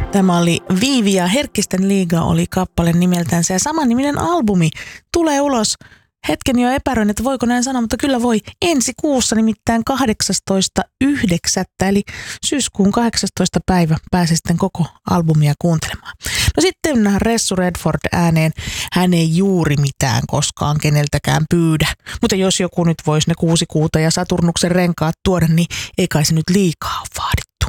Tämä oli Viivi ja Herkkisten liiga oli kappale nimeltänsä ja samanniminen albumi tulee ulos. Hetken jo epäröin, että voiko näin sanoa, mutta kyllä voi ensi kuussa, nimittäin 18.9. eli syyskuun 18. päivä pääsee sitten koko albumia kuuntelemaan. No sitten Ressu Redford ääneen. Hän ei juuri mitään koskaan keneltäkään pyydä, mutta jos joku nyt voisi ne 6 kuuta ja Saturnuksen renkaat tuoda, niin ei kai se nyt liikaa ole vaadittu.